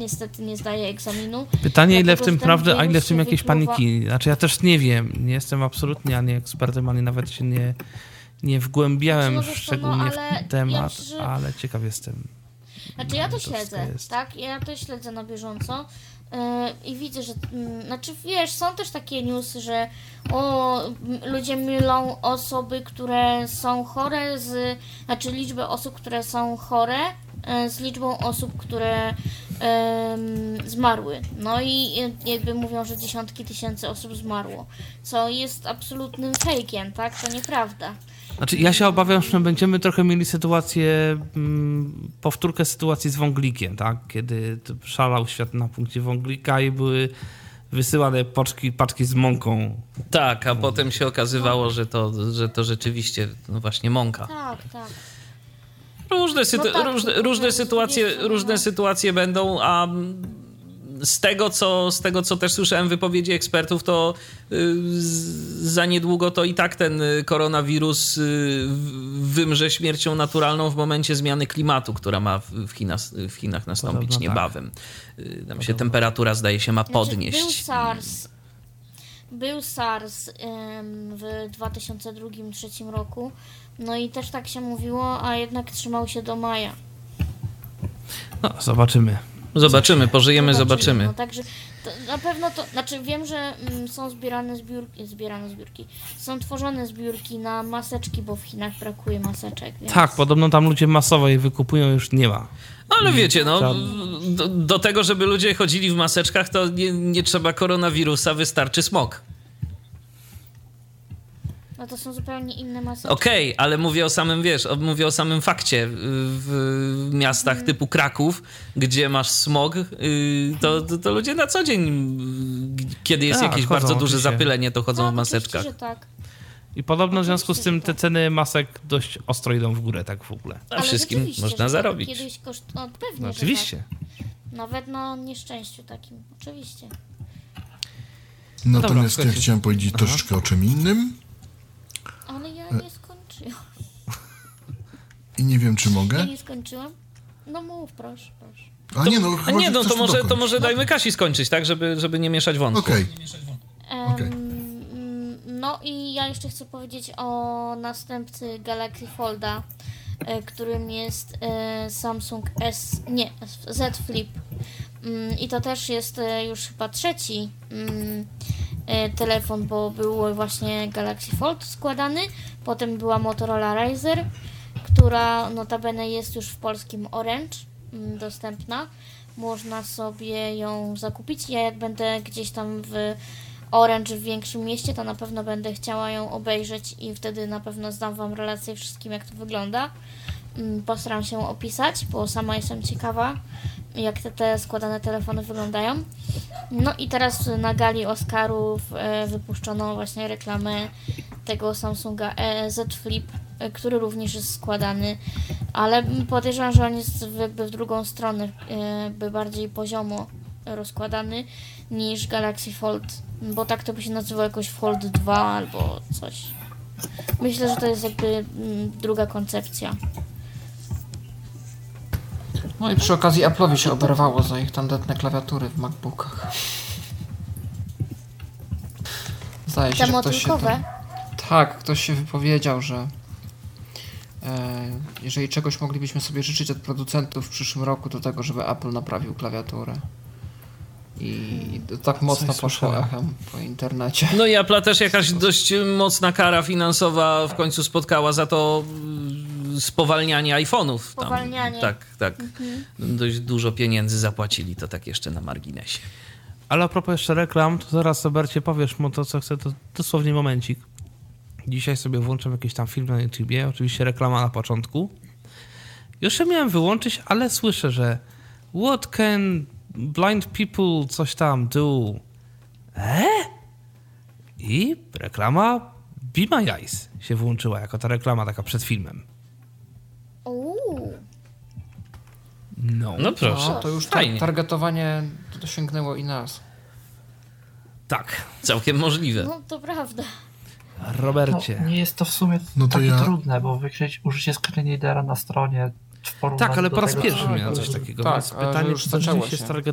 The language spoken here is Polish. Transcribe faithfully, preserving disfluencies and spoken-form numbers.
niestety nie zdaje egzaminu. Pytanie, ile w Dlatego, tym że ten prawdy, a ile w wirus tym się jakiejś wypluwa- paniki. Znaczy ja też nie wiem, nie jestem absolutnie ani ekspertem, ani nawet się nie, nie wgłębiałem Znaczy, no wiesz co, no, szczególnie w ale ten temat, ja przy- ale ciekaw jestem. Znaczy ja to to wszystko śledzę, jest. tak? Ja to śledzę na bieżąco yy, i widzę, że mm, znaczy wiesz, są też takie newsy, że o, m, ludzie mylą osoby, które są chore z, znaczy liczbę osób, które są chore yy, z liczbą osób, które yy, zmarły. No i y, jakby mówią, że dziesiątki tysięcy osób zmarło, co jest absolutnym fejkiem, tak? To nieprawda. Znaczy ja się obawiam, że będziemy trochę mieli sytuację, mm, powtórkę sytuacji z wąglikiem, tak? Kiedy to szalał świat na punkcie wąglika i były wysyłane paczki, paczki z mąką. Tak, a potem się okazywało, że to, że to rzeczywiście no właśnie mąka. Tak, tak. Różne, sytu- No tak, różne, tylko różne, że sytuacje, wiesz, no. różne sytuacje będą, a z tego, co, z tego, co też słyszałem wypowiedzi ekspertów, to y, z- za niedługo to i tak ten y, koronawirus y, w- wymrze śmiercią naturalną w momencie zmiany klimatu, która ma w, w, Chinach, w Chinach nastąpić Podobno tak. niebawem. Y, Tam się temperatura, zdaje się, ma Znaczy, był podnieść. SARS. Był SARS ym, w dwa tysiące drugim do dwa tysiące trzecim roku. No i też tak się mówiło, a jednak trzymał się do maja. No, zobaczymy. Zobaczymy, pożyjemy, zobaczymy. No, także to na pewno to, znaczy wiem, że mm, są zbierane zbiórki, zbierane zbiórki, są tworzone zbiórki na maseczki, bo w Chinach brakuje maseczek. Więc... Tak, podobno tam ludzie masowo je wykupują, już nie ma. Ale wiecie, no, Trzeba- do, do tego, żeby ludzie chodzili w maseczkach, to nie, nie trzeba koronawirusa, wystarczy smog. No to są zupełnie inne maseczki. Okej, ale mówię o samym, wiesz, o- mówię o samym fakcie. W miastach Mm. typu Kraków, gdzie masz smog, y, to, to, to ludzie na co dzień, y, kiedy jest Tak, jakieś chodzą, bardzo duże oczywiście. zapylenie, to chodzą Tak, w oczywiście, maseczkach. że tak. I podobno w związku z Oczywiście, tym że te tak. ceny masek dość ostro idą w górę, tak w ogóle. Na Ale wszystkim rzeczywiście, można że tak zarobić. Kiedyś koszt... no, pewnie, No, że oczywiście. Tak. Nawet na nieszczęściu takim, oczywiście. Natomiast dobra, ja słuchajcie. chciałem powiedzieć Aha. troszeczkę o czym innym Ale ja nie skończyłam. i nie wiem, czy Ja mogę. nie skończyłam? No mów, proszę, proszę. A nie, no, A chyba, nie, że no chcesz to może, to dokończyć. może dajmy Kasi skończyć, tak, żeby, żeby nie mieszać wątków. Okej, Em, Okej. mm, No i ja jeszcze chcę powiedzieć o następcy Galaxy Folda, e, którym jest e, Samsung S, nie, Z Flip. Mm, I to też jest e, już chyba trzeci mm, e, telefon, bo był właśnie Galaxy Fold składany, potem była Motorola Razr, która notabene jest już w polskim Orange mm, dostępna. Można sobie ją zakupić. Ja jak będę gdzieś tam w Orange w większym mieście, to na pewno będę chciała ją obejrzeć i wtedy na pewno zdam wam relację wszystkim, jak to wygląda. Mm, Postaram się opisać, bo sama jestem ciekawa, jak te, te składane telefony wyglądają. No i teraz na gali Oscarów e, wypuszczono właśnie reklamę tego Samsunga e, Z Flip, e, który również jest składany, ale podejrzewam, że on jest w, jakby w drugą stronę, e, by bardziej poziomo rozkładany niż Galaxy Fold, bo tak to by się nazywało jakoś Fold dwa albo coś. Myślę, że to jest jakby mm, druga koncepcja. No i przy okazji Apple'owi się oberwało za ich tandetne klawiatury w MacBookach. Zdaje się, Te że ktoś się motylkowe. tam... Tak, ktoś się wypowiedział, że e, jeżeli czegoś moglibyśmy sobie życzyć od producentów w przyszłym roku, to tego, żeby Apple naprawił klawiaturę. I to tak mocno Coś poszło słyszałem. echem po internecie. No i Apple'a też jakaś dość mocna kara finansowa w końcu spotkała za to mm, spowalnianie iPhone'ów. Tam, Spowalnianie. tak, tak. Mhm. Dość dużo pieniędzy zapłacili, to tak jeszcze na marginesie. Ale a propos jeszcze reklam, to zaraz, Robercie, powiesz mu to, co chcę, to dosłownie momencik. Dzisiaj sobie włączam jakiś tam film na YouTubie, oczywiście reklama na początku. Już się miałem wyłączyć, ale słyszę, że what can blind people coś tam do? E? I reklama Be My Eyes się włączyła, jako ta reklama taka przed filmem. Uuu. No, No proszę. No, to już Fajnie. tar- targetowanie dosięgnęło i nas. tak. Całkiem możliwe. No to prawda. Robercie. No, nie jest to w sumie No to takie ja- trudne, bo wykryć użycie screen readera na stronie w porównaniu Tak, ale do po raz tego, pierwszy co- miałem coś takiego. Tak, więc ale że pytanie, już czy to zaczęło rzeczywiście się. jest